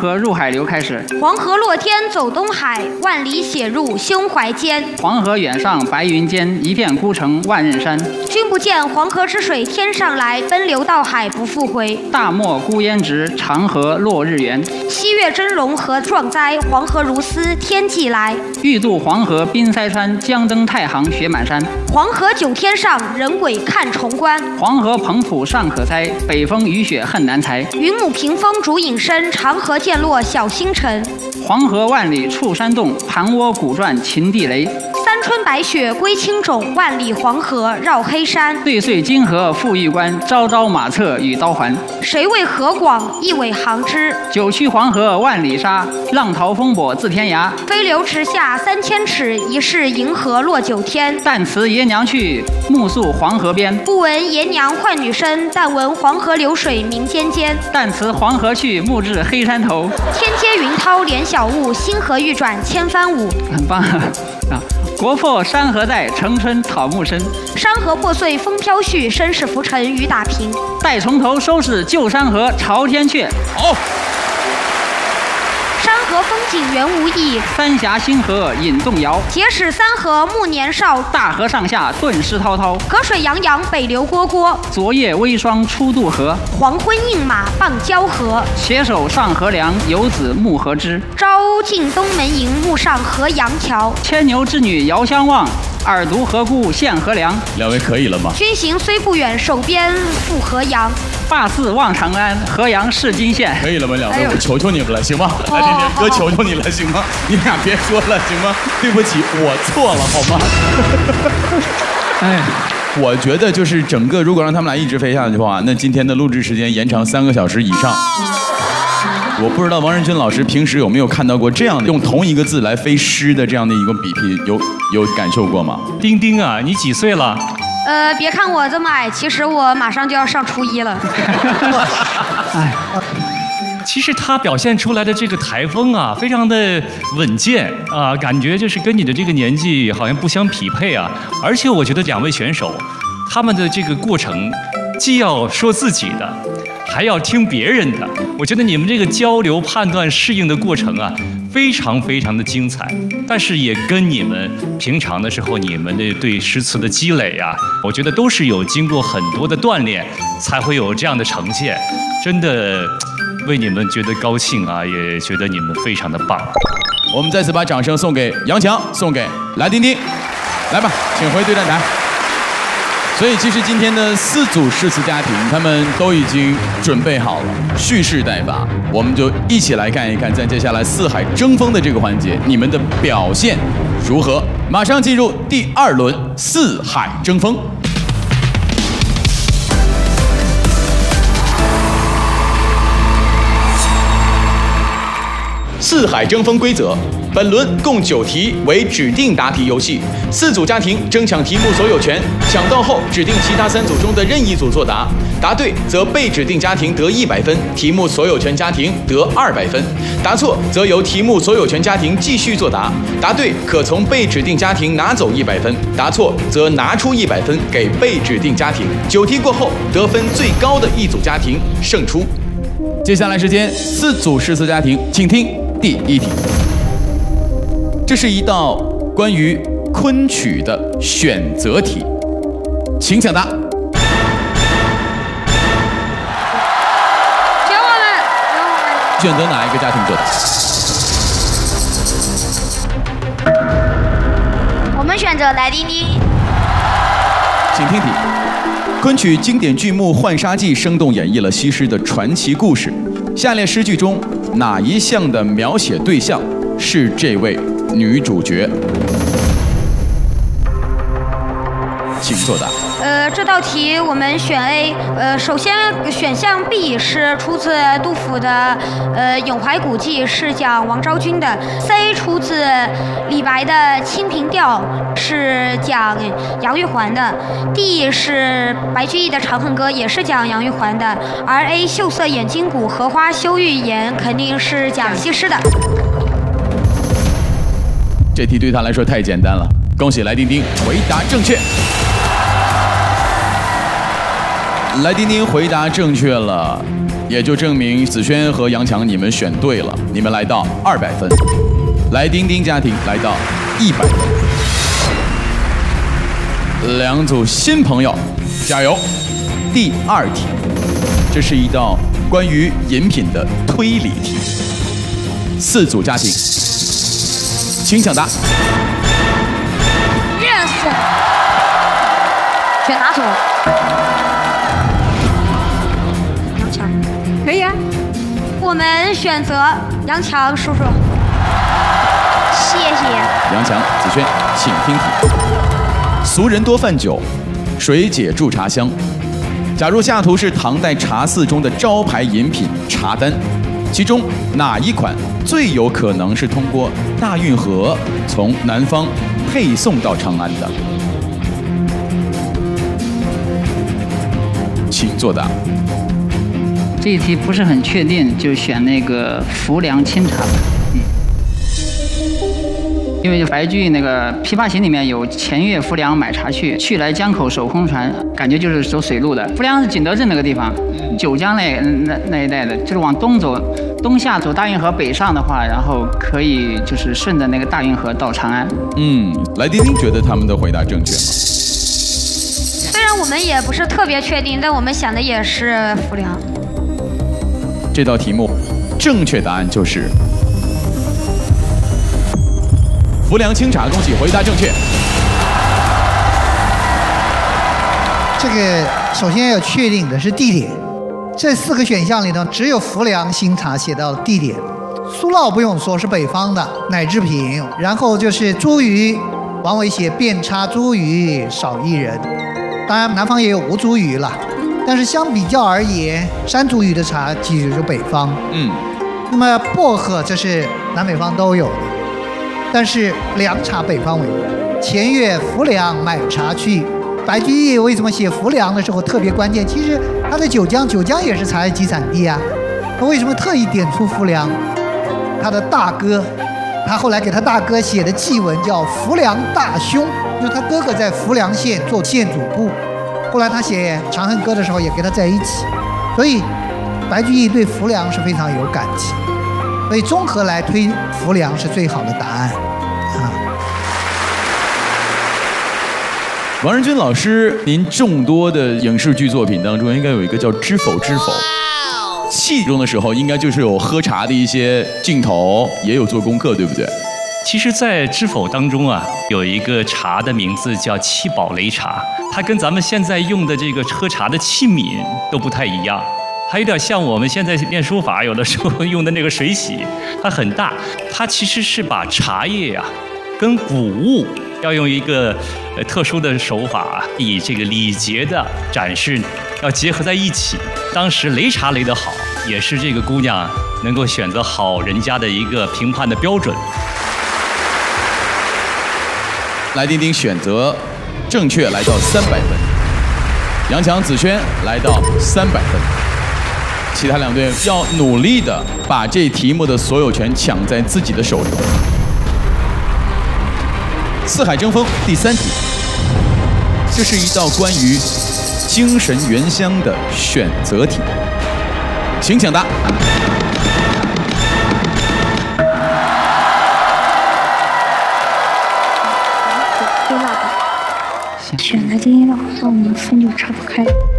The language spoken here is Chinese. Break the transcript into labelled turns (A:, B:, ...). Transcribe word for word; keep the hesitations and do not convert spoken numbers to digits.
A: 河入海流开始。
B: 黄河落天走东海，万里写入胸怀间。
A: 黄河远上白云间，一片孤城万仞山。
B: 君不见黄河之水天上来，奔流到海不复回。
A: 大漠孤烟直，长河落日圆。
B: 西岳真龙何壮哉，黄河如丝天际来。
A: 欲渡黄河冰塞川，将登太行雪满山。
B: 黄河九天上，人鬼看重关。
A: 黄河彭浦尚可猜，北风雨雪恨难裁。
B: 云母屏风烛影深，长河渐落晓星沉。
A: 黄河万里触山洞，盘涡鼓转秦地雷。
B: 三春白雪归青冢，万里黄河绕黑山。
A: 岁岁金河复玉关，朝朝马策与刀环。
B: 谁为河广，一苇航之。
A: 九曲黄河万里沙，浪淘风簸自天涯。
B: 飞流直下三千尺，疑是银河落九天。
A: 但辞爷娘去，暮宿黄河边。
B: 不闻爷娘唤女声，但闻黄河流水鸣溅溅。
A: 但辞黄河去，暮至黑山头。
B: 天接云涛连小雾，星河欲转千帆舞。
A: 很棒啊！国破山河在，城春草木深。
B: 山河破碎风飘絮，身世浮沉雨打萍。
A: 待从头收拾旧山河，朝天阙。
C: 好。
B: 山河风景原无意，
A: 三峡星河引动摇。
B: 结使三河暮年少，
A: 大河上下顿失滔滔。
B: 河水洋洋北流蝈蝈，
A: 昨夜微霜初渡河。
B: 黄昏映马傍交河，
A: 携手上河梁，游子暮河之。
B: 朝进东门迎，暮上河阳桥。
A: 牵牛织女遥相望，耳独何故献河梁。
C: 两位可以了吗？
B: 君行虽不远，手边赴河阳。
A: 发似望长安，河阳市金县。
C: 可以了吗？两位，哎、我求求你们了，行吗？来，天天哥，求求你了，行吗？你俩别说了，行吗？对不起，我错了，好吗？哎，我觉得就是整个，如果让他们俩一直飞下去的话，那今天的录制时间延长三个小时以上。我不知道王仁君老师平时有没有看到过这样的用同一个字来飞诗的这样的一个比拼，有有感受过吗？
D: 丁丁啊，你几岁了？
B: 呃，别看我这么矮，其实我马上就要上初一了。
D: 哎，其实他表现出来的这个台风啊，非常的稳健啊，感觉就是跟你的这个年纪好像不相匹配啊。而且我觉得两位选手，他们的这个过程，既要说自己的，还要听别人的。我觉得你们这个交流、判断、适应的过程啊，非常非常的精彩。但是也跟你们平常的时候，你们的对诗词的积累啊，我觉得都是有经过很多的锻炼，才会有这样的呈现。真的为你们觉得高兴啊，也觉得你们非常的棒。
C: 我们再次把掌声送给杨强，送给蓝丁丁。来吧，请回对战台。所以其实今天的四组诗词家庭，他们都已经准备好了，蓄势待发。我们就一起来看一看，在接下来四海争锋的这个环节，你们的表现如何？马上进入第二轮四海争锋。四海争锋规则：本轮共九题，为指定答题游戏。四组家庭争抢题目所有权，抢到后指定其他三组中的任意组作答，答对则被指定家庭得一百分，题目所有权家庭得二百分；答错则由题目所有权家庭继续作答，答对可从被指定家庭拿走一百分，答错则拿出一百分给被指定家庭。九题过后，得分最高的一组家庭胜出。接下来时间，四组诗词家庭，请听第一题。这是一道关于昆曲的选择题，请抢答。
B: 选我们，选我们。
C: 选择哪一个家庭作答？
B: 我们选择来丁丁。
C: 请听题。昆曲经典剧目《浣纱记》生动演绎了西施的传奇故事。下列诗句中哪一项的描写对象是这位女主角？请作答。
B: 呃，这道题我们选 A。呃，首先选项 B 是出自杜甫的呃《咏怀古迹》，是讲王昭君的。C 出自李白的《清平调》，是讲杨玉环的。D 是白居易的《长恨歌》，也是讲杨玉环的。而 A 秀色掩金骨，荷花羞玉颜，肯定是讲西施的。
C: 这题对他来说太简单了，恭喜来丁丁回答正确。来丁丁回答正确了， 也就证明子轩和杨强你们选对了，你们来到二百分，来丁丁家庭来到一百分。两组新朋友，加油！第二题，这是一道关于饮品的推理题。四组家庭，请抢答。
B: Yes。选哪组？杨强。可以啊。我们选择杨强叔叔。谢谢。
C: 杨强、子轩，请听题。俗人多饭酒，水解助茶香。假如下图是唐代茶肆中的招牌饮品茶单，其中哪一款最有可能是通过大运河从南方配送到长安的？请作答。
A: 这一题不是很确定，就选那个浮梁清茶。嗯，因为白居易那个《琵琶行》里面有前越浮梁买茶去，去来江口守空船，感觉就是走水路的。浮梁是景德镇那个地方，九江那那那一带的，就是往东走，东下走大运河北上的话，然后可以就是顺着那个大运河到长安。
C: 嗯，来丁丁觉得他们的回答正确吗？
B: 虽然我们也不是特别确定，但我们想的也是浮梁。
C: 这道题目正确答案就是浮梁清茶，恭喜回答正确。
E: 这个首先要确定的是地点，这四个选项里头只有浮梁清茶写到地点，苏酪不用说是北方的奶制品，然后就是茱萸，王维写遍插茱萸少一人，当然南方也有吴茱萸了，但是相比较而言，山茱萸的茶其实就是北方。
C: 嗯，
E: 那么薄荷这是南北方都有的，但是凉茶北方为主。前越浮梁买茶去，白居易为什么写浮梁的时候特别关键？其实他的九江，九江也是茶叶集产地啊，他为什么特意点出浮梁？他的大哥，他后来给他大哥写的祭文叫浮梁大兄，就是他哥哥在浮梁县做县主簿。后来他写《长恨歌》的时候也跟他在一起，所以白居易对浮梁是非常有感情，所以综合来推浮梁是最好的答案啊。
C: 王仁君老师，您众多的影视剧作品当中，应该有一个叫《知否知否》，戏中的时候应该就是有喝茶的一些镜头，也有做功课，对不对？
D: 其实，在知否当中啊，有一个茶的名字叫七宝擂茶，它跟咱们现在用的这个喝茶的器皿都不太一样，还有点像我们现在练书法有的时候用的那个水洗，它很大，它其实是把茶叶啊跟谷物要用一个呃特殊的手法，以这个礼节的展示要结合在一起。当时擂茶擂得好，也是这个姑娘能够选择好人家的一个评判的标准。
C: 来丁丁选择正确，来到三百分。杨强、子轩来到三百分。其他两队要努力的把这题目的所有权抢在自己的手里。四海争锋第三题，这是一道关于精神原乡的选择题，请抢答。
F: 选了第一的话，我们分就岔不开。